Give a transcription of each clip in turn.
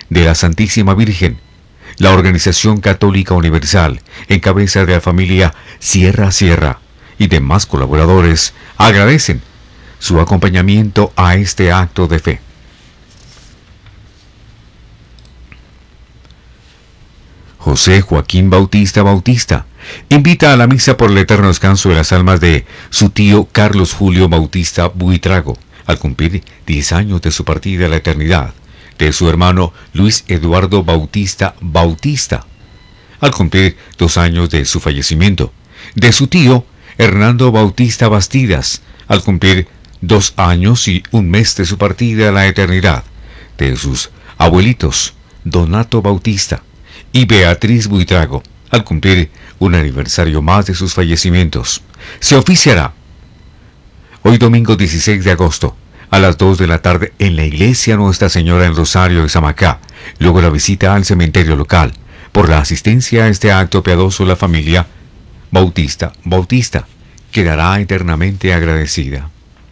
de la Santísima Virgen, la Organización Católica Universal, en cabeza de la familia Sierra Sierra y demás colaboradores, agradecen su acompañamiento a este acto de fe. José Joaquín Bautista Bautista invita a la misa por el eterno descanso de las almas de su tío Carlos Julio Bautista Buitrago, al cumplir 10 años de su partida a la eternidad, de su hermano Luis Eduardo Bautista Bautista, al cumplir 2 años de su fallecimiento, de su tío Hernando Bautista Bastidas, al cumplir 2 años y 1 mes de su partida a la eternidad, de sus abuelitos Donato Bautista y Beatriz Buitrago, al cumplir un aniversario más de sus fallecimientos. Se oficiará hoy domingo 16 de agosto a las 2 de la tarde en la iglesia Nuestra Señora en Rosario de Samacá, luego la visita al cementerio local. Por la asistencia a este acto piadoso, la familia Bautista quedará eternamente agradecida.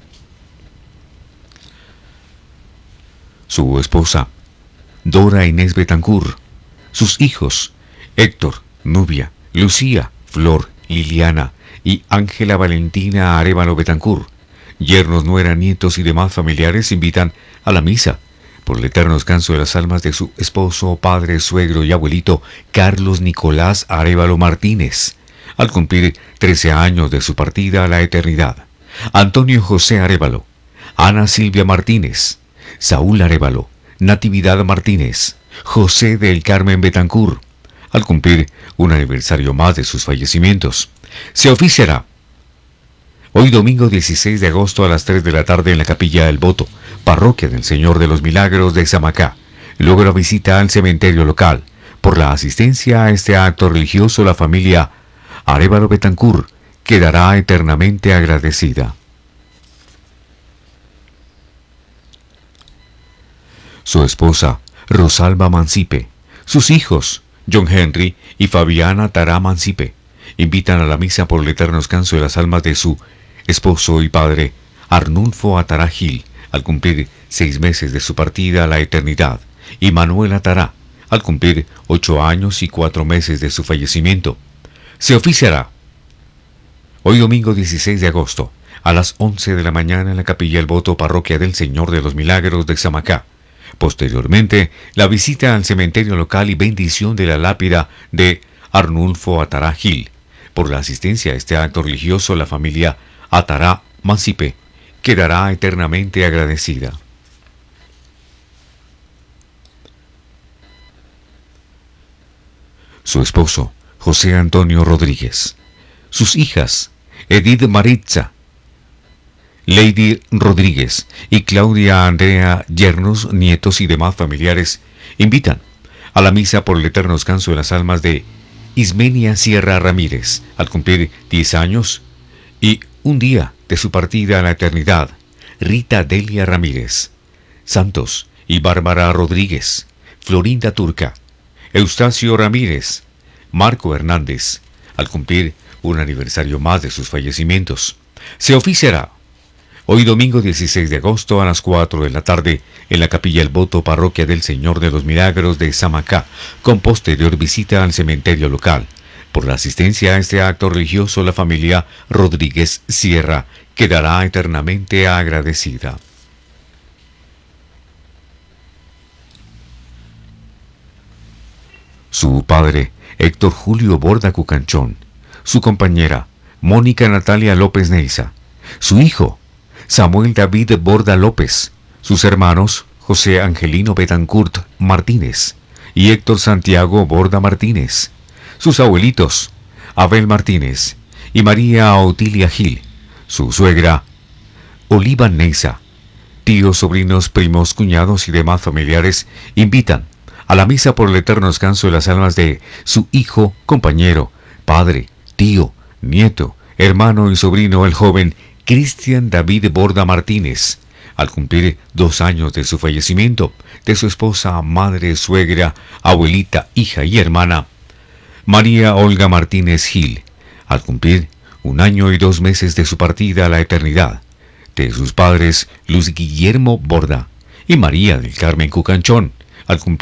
Su esposa Dora Inés Betancourt, sus hijos Héctor, Nubia, Lucía, Flor, Liliana y Ángela Valentina Arévalo Betancourt, yernos, nuera, nietos y demás familiares invitan a la misa por el eterno descanso de las almas de su esposo, padre, suegro y abuelito Carlos Nicolás Arévalo Martínez, al cumplir 13 años de su partida a la eternidad. Antonio José Arévalo, Ana Silvia Martínez, Saúl Arévalo, Natividad Martínez, José del Carmen Betancourt, al cumplir un aniversario más de sus fallecimientos. Se oficiará hoy domingo 16 de agosto a las 3 de la tarde en la Capilla del Voto, Parroquia del Señor de los Milagros de Samacá. Luego la visita al cementerio local. Por la asistencia a este acto religioso, la familia Arévalo Betancourt quedará eternamente agradecida. Su esposa Rosalba Mancipe, sus hijos John Henry y Fabiana Tará Mancipe invitan a la misa por el eterno descanso de las almas de su esposo y padre Arnulfo Atará Gil, al cumplir 6 meses de su partida a la eternidad, y Manuel Atará, al cumplir 8 años y 4 meses de su fallecimiento. Se oficiará hoy domingo 16 de agosto a las 11 de la mañana en la Capilla del Voto, Parroquia del Señor de los Milagros de Samacá. Posteriormente, la visita al cementerio local y bendición de la lápida de Arnulfo Atará Gil. Por la asistencia a este acto religioso, la familia Atará Mancipe quedará eternamente agradecida. Su esposo, José Antonio Rodríguez. Sus hijas, Edith Maritza, Lady Rodríguez y Claudia Andrea, yernos, nietos y demás familiares, invitan a la misa por el eterno descanso de las almas de Ismenia Sierra Ramírez, al cumplir 10 años y 1 día de su partida a la eternidad, Rita Delia Ramírez, Santos y Bárbara Rodríguez, Florinda Turca, Eustacio Ramírez, Marco Hernández, al cumplir un aniversario más de sus fallecimientos. Se oficiará hoy domingo 16 de agosto a las 4 de la tarde en la Capilla del Voto, Parroquia del Señor de los Milagros de Samacá, con posterior visita al cementerio local. Por la asistencia a este acto religioso, la familia Rodríguez Sierra quedará eternamente agradecida. Su padre, Héctor Julio Borda Cucanchón, su compañera, Mónica Natalia López Neiza, su hijo, Samuel David Borda López, sus hermanos, José Angelino Betancourt Martínez y Héctor Santiago Borda Martínez, sus abuelitos, Abel Martínez y María Otilia Gil, su suegra, Oliva Neiza, tíos, sobrinos, primos, cuñados y demás familiares invitan a la misa por el eterno descanso de las almas de su hijo, compañero, padre, tío, nieto, hermano y sobrino, el joven Cristian David Borda Martínez, al cumplir 2 años de su fallecimiento, de su esposa, madre, suegra, abuelita, hija y hermana, María Olga Martínez Gil, al cumplir 1 año y 2 meses de su partida a la eternidad, de sus padres Luis Guillermo Borda y María del Carmen Cucanchón, al cumplir